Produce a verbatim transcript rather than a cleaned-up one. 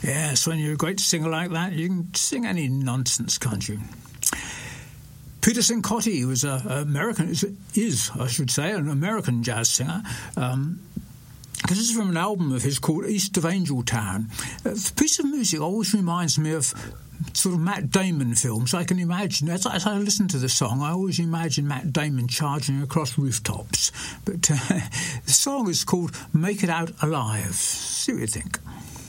Yes, when you're a great singer like that, you can sing any nonsense, can't you? Peter Cincotti was an American, is, I should say, an American jazz singer. Um, this is from an album of his called East of Angel Town. The piece of music always reminds me of sort of Matt Damon films. I can imagine, as, as I listen to the song, I always imagine Matt Damon charging across rooftops. But uh, the song is called Make It Out Alive. See what you think.